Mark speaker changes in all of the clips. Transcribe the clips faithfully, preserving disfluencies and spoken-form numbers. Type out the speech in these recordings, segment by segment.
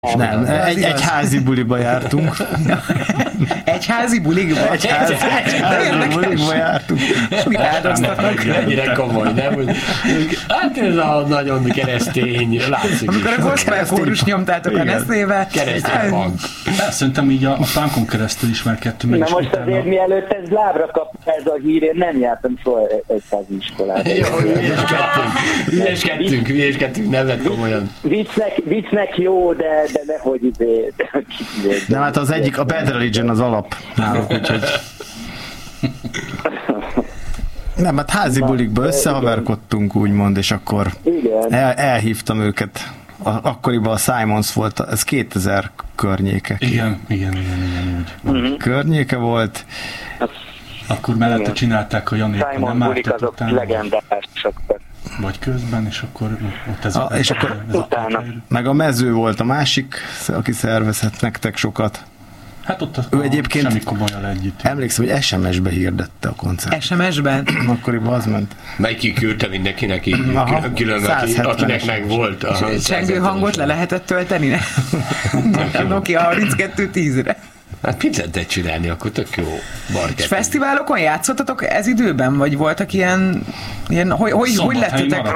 Speaker 1: Nem, egy, egy házi buliba jártunk.
Speaker 2: Egy házi buliba?
Speaker 1: Egy házi, egy házi buliba jártunk.
Speaker 2: És mit áldoztatnak?
Speaker 3: Ennyire komoly, nem? Hogy, hát ez a nagyon keresztény, látszik.
Speaker 2: Amikor a gospel kórus nyomtátok a neszébe.
Speaker 3: Keresztény punk.
Speaker 4: Szerintem így a, a punkon keresztül ismerkedtünk meg.
Speaker 5: Na most utána... azért mielőtt ez lábra kap ez a hír, én nem jártam soha egy házi iskolát.
Speaker 3: Jó, hülyeskedtünk, hülyeskedtünk, hülyeskedtünk, nem vett komolyan.
Speaker 5: Viccnek, viccnek jó, de, de nehogy izé...
Speaker 1: Nem, hát az egyik, a Bad Religion az alap náluk, úgyhogy... Nem, hát házi bulikba összehaverkodtunk, úgymond, és akkor el, elhívtam őket. A, akkoriban a Simons volt, ez kétezer környéke.
Speaker 4: Igen, igen, igen, igen, úgy.
Speaker 5: Mm-hmm.
Speaker 1: Környéke volt.
Speaker 4: Akkor mellette csinálták a Janék,
Speaker 5: Simons bulik azok legendárisak.
Speaker 4: Vagy közben, és akkor ott ez
Speaker 1: a... a és
Speaker 4: ez
Speaker 1: akkor
Speaker 4: ez
Speaker 5: utána.
Speaker 4: A,
Speaker 1: meg a Mező volt a másik, aki szervezett nektek sokat.
Speaker 4: Hát ott a,
Speaker 1: ő egyébként
Speaker 4: semmi komolyan együtt.
Speaker 1: Emlékszem, hogy es em es-be hirdette a koncert.
Speaker 2: es em es-ben?
Speaker 1: Akkoriban az ment.
Speaker 3: Meg kiküldte mindenkinek így, külön, külön aki, akinek meg volt. A
Speaker 2: csengő hangot le lehetett tölteni? A Nokia harminckettő tízre.
Speaker 3: Hát mit lehetett csinálni, akkor tök jó marketing.
Speaker 2: És fesztiválokon játszottatok ez időben? Vagy voltak ilyen... ilyen hogy hogy, hogy lettetek?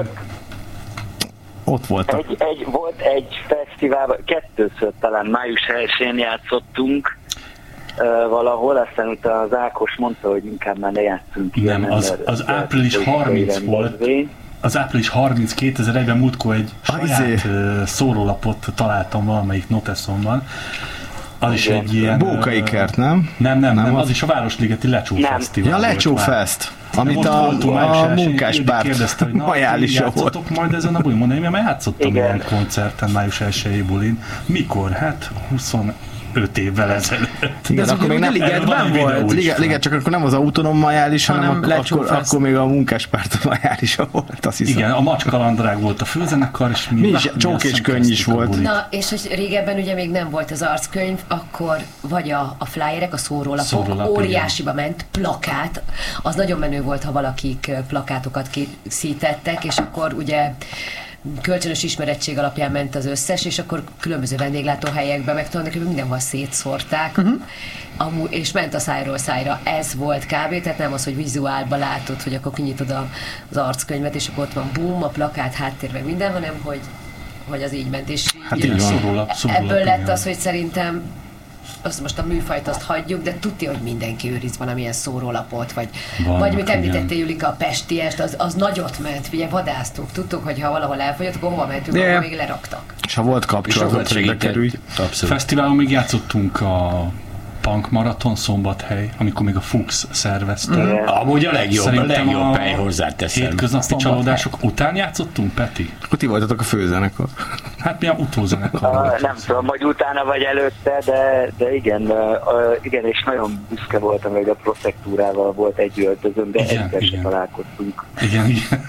Speaker 1: Ott voltak.
Speaker 5: Egy, egy, volt egy fesztivál, kettőször talán május elsején játszottunk uh, valahol, aztán utána az Ákos mondta, hogy inkább már ne játszunk ilyen.
Speaker 4: Nem, az, az április harmincadika volt. Az április harmincadika kétezer-egyben múltkor egy saját uh, szórólapot találtam valamelyik Noteszonban. Az is egy ilyen...
Speaker 1: Bókai kert, nem?
Speaker 4: Nem, nem, nem, nem, az is a Városligeti Lecsó Fesztivál.
Speaker 1: Ja, Lecsó Fest, amit a, a munkáspárt majálisa volt.
Speaker 4: Majd ezen a bulin, mondani, mert játszottam ilyen koncerten május elsejei bulin. Mikor? Hát huszonöt évvel ezelőtt.
Speaker 1: Igen, akkor még nem
Speaker 2: Ligetben volt.
Speaker 1: Liget, Liget, csak akkor nem az autonóm majális, hanem, hanem akkor, akkor még a munkáspárt majálisa volt, azt hiszem.
Speaker 4: Igen, a Macskalandrág volt a főzenekar, és mi,
Speaker 1: mi is, Csók és Könny is volt.
Speaker 6: Na, és hogy régebben ugye még nem volt az arckönyv, akkor vagy a, a flyerek, a szórólapok, Szórólap, óriásiba igen. ment, plakát, az nagyon menő volt, ha valakik plakátokat készítettek, és akkor ugye kölcsönös ismerettség alapján ment az összes, és akkor különböző vendéglátóhelyekben meg tudnak, hogy mindenhol szétszórták, uh-huh. Amú, és ment a szájról szájra. Ez volt kb. Tehát nem az, hogy vizuálban látod, hogy akkor kinyitod a, az arckönyvet, és akkor ott van bum, a plakát, háttér, meg minden, hanem hogy, hogy az így ment. És
Speaker 1: hát
Speaker 6: így,
Speaker 1: így
Speaker 4: szórólap, szórólap,
Speaker 6: ebből lett
Speaker 4: igen.
Speaker 6: az, hogy szerintem azt most a műfajt azt hagyjuk, de tudja, hogy mindenki őriz valamilyen szórólapot, vagy,
Speaker 4: Van,
Speaker 6: vagy mit említettél, Julika, a pestiest, az, az nagyot ment, ugye vadásztuk, tudtuk, hogy ha valahol elfogyott, akkor hova mentünk, yeah. akkor még leraktak.
Speaker 1: És ha volt kapcsolat, hogy bekerülj.
Speaker 4: Fesztiválon még játszottunk a Punk Marathon Szombathely, amikor még a Fuchs szervezte.
Speaker 3: Mm. Amúgy a legjobb,
Speaker 4: Szerintem
Speaker 3: a legjobb
Speaker 4: a
Speaker 3: hely, hozzáteszem.
Speaker 4: Hétköznapi csalódások után játszottunk, Peti?
Speaker 1: Akkor ti voltatok a főzenekar.
Speaker 4: Hát mi a utózenekar
Speaker 5: uh,
Speaker 4: volt.
Speaker 5: Nem tudom, hogy utána vagy előtte, de, de igen, uh, igen, és nagyon büszke voltam, hogy a Prefektúrával volt egy öltözön, de egyszer se találkoztunk.
Speaker 4: Igen, igen.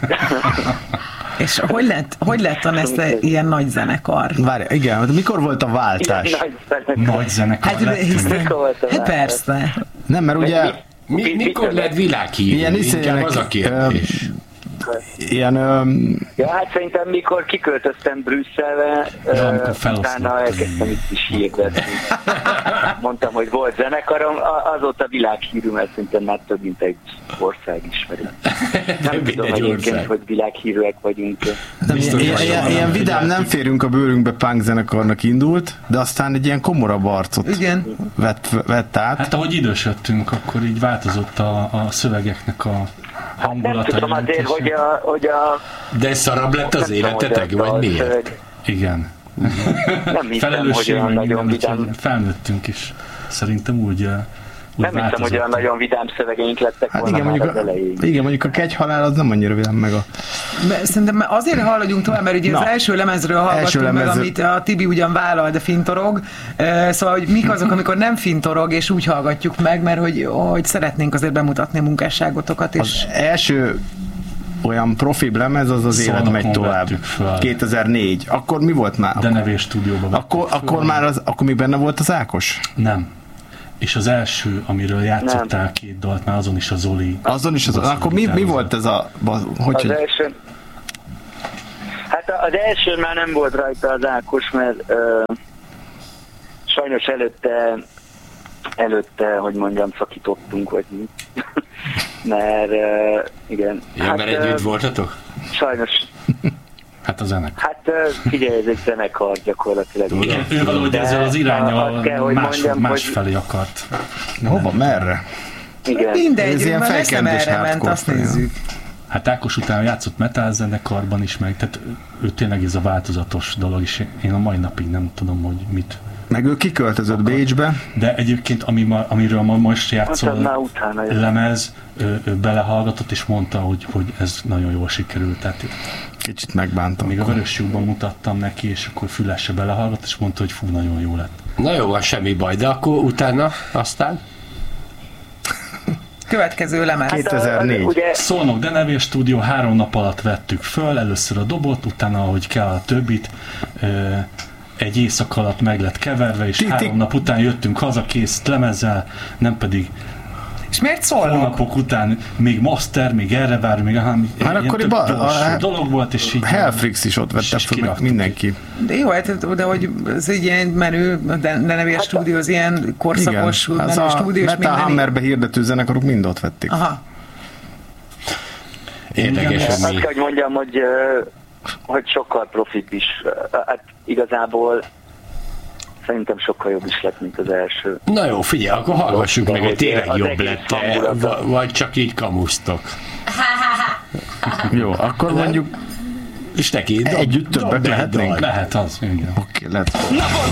Speaker 2: És hogy lett, hogy lett a Nestle ilyen nagy zenekar?
Speaker 1: Várj, igen, mikor volt a váltás?
Speaker 5: Nagy zenekar.
Speaker 4: Nagy zenekar
Speaker 2: hát,
Speaker 5: mikor
Speaker 2: hát persze.
Speaker 1: Nem, mert ugye...
Speaker 3: Mi, mi, mikor lett világhírű?
Speaker 1: Ilyen
Speaker 3: Inkább az a kérdés.
Speaker 1: Ilyen... Öm...
Speaker 5: Ja, hát szerintem mikor kiköltöztem Brüsszelbe,
Speaker 4: ja,
Speaker 5: uh, utána elkezdtem itt is hirdetni. Mondtam, hogy volt zenekarom, azóta világhírű, mert szerintem már több mint egy ország ismeri. Nem tudom egyébként, hogy világhírűek vagyunk.
Speaker 1: Nem, ilyen, ilyen, ilyen vidám nem férünk a bőrünkbe punk zenekarnak indult, de aztán egy ilyen komorabb arcot
Speaker 2: igen.
Speaker 1: Vett, vett át.
Speaker 4: Hát ahogy idősödtünk, akkor így változott a, a szövegeknek a hangulata.
Speaker 5: Nem tudom azért, hogy a, hogy a...
Speaker 3: De szarabb lett az életetek, vagy miért?
Speaker 4: Igen.
Speaker 5: Nem hiszem, hogy olyan nagyon vidám...
Speaker 4: Felnőttünk is. Szerintem úgy, úgy
Speaker 5: nem hiszem, hogy olyan nagyon vidám szövegeink lettek
Speaker 1: hát
Speaker 5: volna
Speaker 1: igen,
Speaker 5: már
Speaker 1: az
Speaker 5: a, elején.
Speaker 1: Igen, mondjuk a kegyhalál az nem annyira vidám meg a...
Speaker 2: Szerintem azért haladjunk tovább, mert ugye Na, az első lemezről hallgattunk első meg, lemezről... amit a Tibi ugyan vállal, de fintorog. Szóval, hogy mik azok, amikor nem fintorog, és úgy hallgatjuk meg, mert hogy, hogy szeretnénk azért bemutatni a munkásságotokat. És...
Speaker 1: Az első olyan profi lemez az az Szolnokon Élet megy tovább. kétezer-négy. Akkor mi volt már?
Speaker 4: De nevés stúdióban.
Speaker 1: Akkor, akkor már az, akkor még benne volt az Ákos?
Speaker 4: Nem. És az első, amiről játszottál nem. két dalt, már azon is a Zoli.
Speaker 1: Azon is az Zoli. Akkor mi, mi volt ez a... Hogy
Speaker 5: az első... Hát az első már nem volt rajta az Ákos, mert uh, sajnos előtte, előtte, hogy mondjam, szakítottunk, vagy mi. mert uh, igen.
Speaker 3: Ja, hát, mert együtt uh, voltatok?
Speaker 5: Sajnos.
Speaker 4: Hát a zenekar.
Speaker 5: Hát uh, figyelj, ez egy zenekar gyakorlatilag.
Speaker 4: Igen, ő valahogy ezzel az irányal más, másfelé akart.
Speaker 1: Hova, merre?
Speaker 2: Igen. Mindegy, ilyen nem erre ment, azt nézzük.
Speaker 4: Hát Ákos után játszott metal zenekarban is, meg, tehát ő tényleg ez a változatos dolog, és én a mai napig nem tudom, hogy mit.
Speaker 1: Meg ő kiköltözött Bécsbe.
Speaker 4: De egyébként, ami ma, amiről ma most játszol lemez, ő, ő belehallgatott, és mondta, hogy, hogy ez nagyon jól sikerült. Tehát
Speaker 1: kicsit megbántam.
Speaker 4: Még a Vörösjúkban mutattam neki, és akkor Fülesse belehallgatott, és mondta, hogy fú, nagyon jó lett.
Speaker 3: Na jó, van, semmi baj, de akkor utána aztán?
Speaker 2: Következő lemez.
Speaker 1: kétezer-négy.
Speaker 5: Ugye...
Speaker 4: Szolnok Denevér stúdió, három nap alatt vettük föl, először a dobot, utána, ahogy kell a többit, egy éjszaka alatt meg lett keverve, és Titi. három nap után jöttünk haza kész lemezzel, nem pedig
Speaker 2: és miért szólnak?
Speaker 4: Hónapok után még master, még erre vár, még
Speaker 1: hát akkoriban a, a
Speaker 4: dolog volt, és így...
Speaker 1: Hellfrix is ott vette fel, mindenki.
Speaker 2: De jó, hát, de hogy ez egy ilyen menő, de Denevér hát stúdió, az ilyen korszakos
Speaker 1: igen, menő
Speaker 2: az stúdió,
Speaker 1: és Metal Hammerbe hirdető zenekarok mind ott vették.
Speaker 2: Aha.
Speaker 3: Érdekes,
Speaker 5: hogy mi... Azt kell, hogy mondjam, hogy, hogy sokkal profit is. Hát igazából szerintem sokkal jobb is lett, mint az első.
Speaker 3: Na jó, figyelj, akkor hallgassuk meg, hogy tényleg jobb lett, vagy csak így kamusztok.
Speaker 1: Jó, akkor mondjuk
Speaker 3: és neki
Speaker 1: együtt többet lehetnénk?
Speaker 4: Lehet az, igen.
Speaker 1: Oké, okay, lehet.